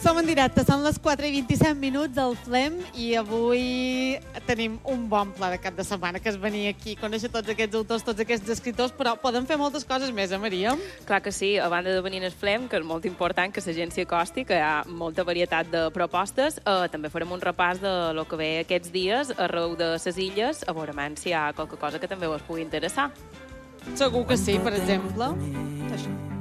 Som en directe, són les 4:27 del FLEM i avui tenim un bon pla de cap de setmana, que és venir aquí, conèixer tots aquests autors, tots aquests escriptors, però podem fer moltes coses més, Maria? Clar que sí, a banda de venir al FLEM, que és molt important que la gent s'hi acosti, que hi ha molta varietat de propostes, també farem un repàs de lo que ve aquests dies arreu de les illes, a veure si hi ha qualque cosa que també us pugui interessar. Segur que sí, per exemple. Això.